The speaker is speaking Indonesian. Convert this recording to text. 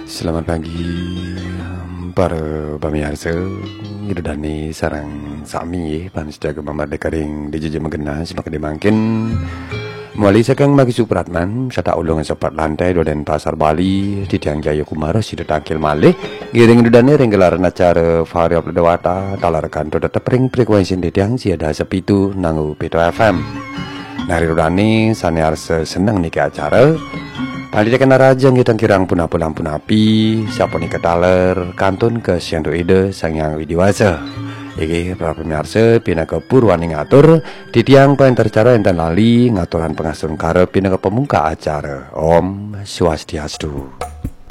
Selamat pagi para pemirsa. Itu dani sarang sami pan sejaga mamar dekaring di jejak megena semakin dimakin melalui sekang magi supratman sata ulungan sepat lantai doden pasar Bali di tiang jaya kumara sido tangkil malih giring itu dani renggelaran acara variab ledawata talarkan to tetap ring frekuensi di tiang siada sepitu nangu Pito FM. Nari rudani sani harus senang nih ke acara. Pali kena raja ngitang kirang punapun api siapa nih ketaler kantun ke siandu ide sang yang widiwasa. Iki para pemirsa pina ke purwan ngatur di tiang pentar cara enten lali ngaturan pengasun karep pina ke pemuka acara. Om Swastiastu.